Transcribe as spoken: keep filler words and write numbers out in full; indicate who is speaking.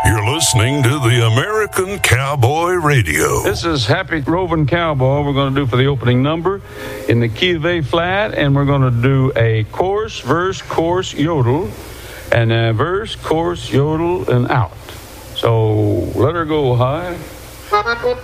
Speaker 1: You're listening to the American Cowboy Radio.
Speaker 2: This is Happy Roving Cowboy. We're going to do for the opening number in the key of A flat, and we're going to do a chorus, verse, chorus, yodel, and a verse, chorus, yodel, and out. So let her go high.